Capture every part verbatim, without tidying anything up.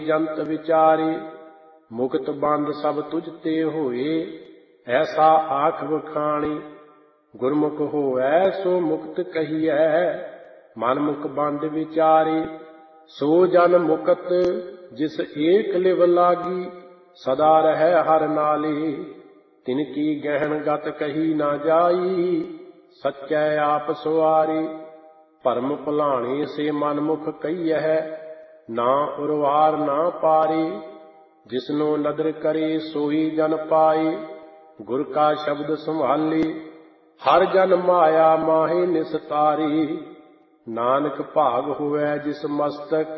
जंत विचारे, मुक्त बंद सब तुझ ते होए, ऐसा आख बखाणी। गुरमुख होवै सो मुक्त कहिए, मनमुख बंद विचारे। सो जन मुकत जिस एक लिव लागी, सदा रहे हर नाले। तिनकी गहन गत कही ना जाई, सच्चै आप सवारे। भरम भुलाणे से मनमुख कहिए, ना उरवार ना पारे। जिसनो नदर करे सोई जन पाए, गुर का शब्द संभाले। हर जन माया माहे निस्तारे, नानक भाग होवै जिस मस्तक,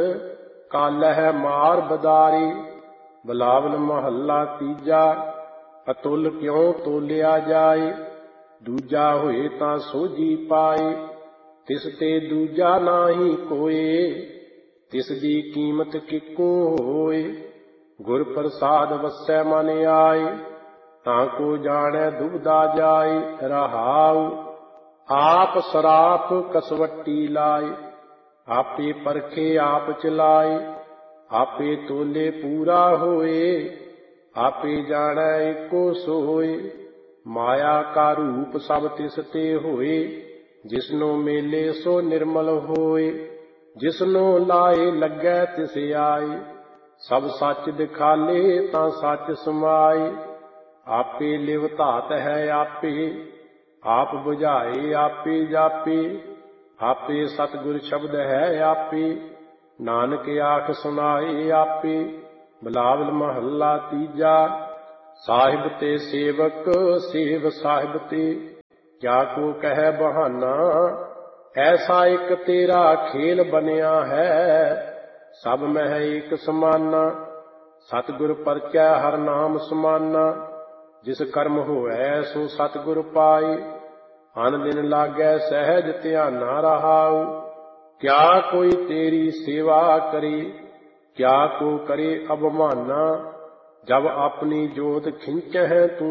कालह मार बदारे। बिलावल महला तीजा, अतुल क्यों तोलिया जाए। दूजा होए तां सोझी पाए, तिस ते दूजा नाहीं कोए। तिस दी कीमत किक्कू होए, गुर प्रसाद वसै मन आए। ताको जाने दुबदा जाए, रहाऊ आप सराप कसवट्टी लाए। आपे परखे आप चलाए, आपे तोले पूरा होए। आपे जाने एको सोए, माया का रूप सब तिस ते होए। जिसनो मेले सो निर्मल होए, जिसनो लाए लगे तिस आए। सब सच दिखाले तां सच समाए, आपे लिव धात है आपे। आप बुझाए आपे जापे, आपे सतगुर शब्द है आपे। नानक आख सुनाए आपे। बिलावल महला तीजा, साहिब ते सेवक सेव साहिब ते। क्या को कहे बहाना, ऐसा एक तेरा खेल बनिया है। सब मह एक समाना, सतगुर परचै हर नाम समाना। जिस कर्म होवै सो सतगुर पाए, अन दिन लागै सहज ध्याना रहाऊ। क्या कोई तेरी सेवा करे, क्या को करे अवमाना। जब अपनी जोत खिंचै तू